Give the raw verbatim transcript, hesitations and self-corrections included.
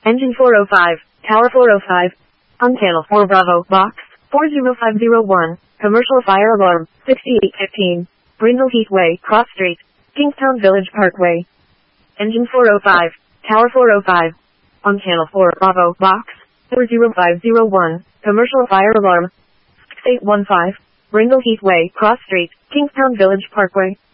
Engine four oh five, Tower four oh five. On channel four Bravo, box four zero five zero one. Commercial fire alarm, sixty-eight fifteen. Brindle Heathway, Cross Street, Kingstown Village Parkway. Engine four oh five, Tower four oh five. On channel four Bravo, box four zero five zero one. Commercial fire alarm, six eight one five. Brindle Heathway, Cross Street, Kingstown Village Parkway.